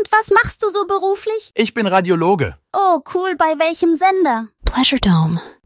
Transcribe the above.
Und was machst du so beruflich? Ich bin Radiologe. Oh, cool. Bei welchem Sender? Pleasure Dome.